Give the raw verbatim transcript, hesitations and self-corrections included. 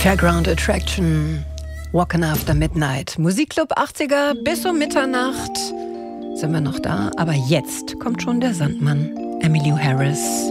Fairground Attraction, Walking After Midnight. Musikclub achtziger bis um Mitternacht sind wir noch da. Aber jetzt kommt schon der Sandmann, Emmylou Harris.